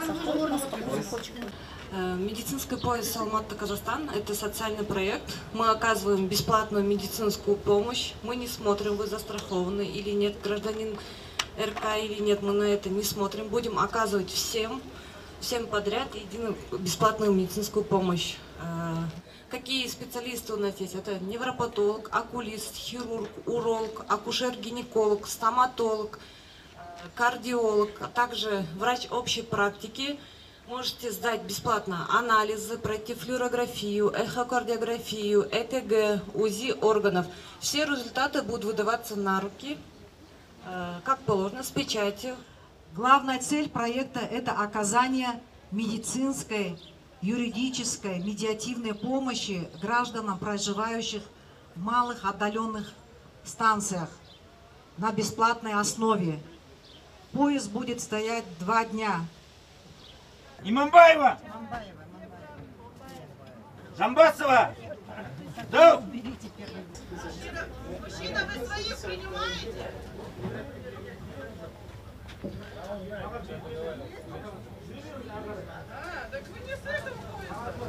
Медицинский пояс Алматы-Казахстан – это социальный проект. Мы оказываем бесплатную медицинскую помощь. Мы не смотрим, вы застрахованы или нет, гражданин РК или нет, мы на это не смотрим. Будем оказывать всем подряд единую бесплатную медицинскую помощь. Какие специалисты у нас есть? Это невропатолог, окулист, хирург, уролог, акушер-гинеколог, стоматолог, кардиолог, а также врач общей практики. Можете сдать бесплатно анализы, пройти флюорографию, эхокардиографию, ЭКГ, УЗИ органов. Все результаты будут выдаваться на руки, как положено, с печатью. Главная цель проекта – это оказание медицинской, юридической, медиативной помощи гражданам, проживающих в малых отдаленных станциях на бесплатной основе. Поезд будет стоять 2 дня. Имамбаева! Жамбасова! Да! Мужчина, вы своих принимаете? Так вы не с этого поезда.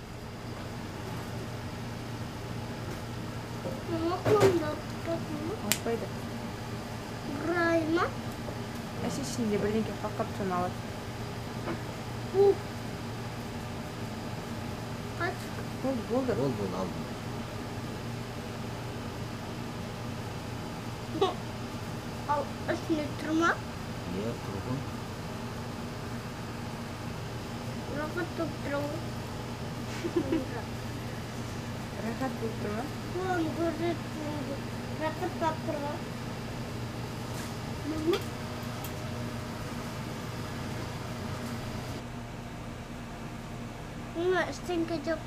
Брайма. Әшешінде бірдеңке қақап тоналады. Болды. Алdım. Ал үстіне тұрма. Niye turgun? Рахат болып тұру. Рахат болып тұр ма? Оны көрсетті. Рахат болып тұру. Мама, ештеңке жоқ.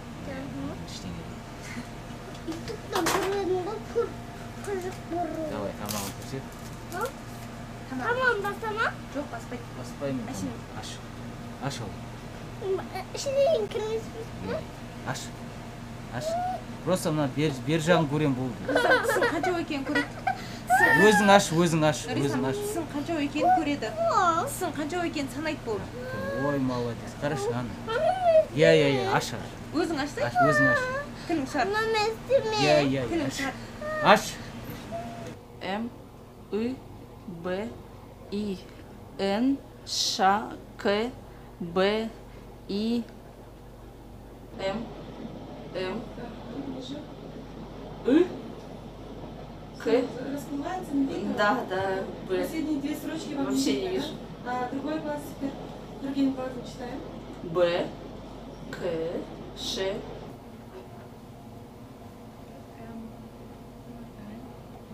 Ютубтан көргенім ғой, қызық көру. Давай, tamam көрсет. Тамам басама? Жоқ, баспайды. Баспаймын. Аш. Аш ол. Ішінен кірмеспіз бе? Аш. Аш. Просто мына бер жағын көрем болды. Тісің қанша екенін көреді. Өзің аш. Тісің қанша екенін көреді. Тісің қанша екенін санайды болды. Ой, молодец. Хорошо, Анна. Я, аш. Өзің ашсай? Аш, өзің аш. Тілің шар. Мама, істеме. Я, Тілің шар. аш. М, И, Б, И, Н, Ш, К, Б, И, М, И, К. Расплывается, не видно? Да, Б. Последние 2 строчки вам Вообще не не видно. вижу. А другой класс теперь, другими буквами читаем. Б, К, Ш,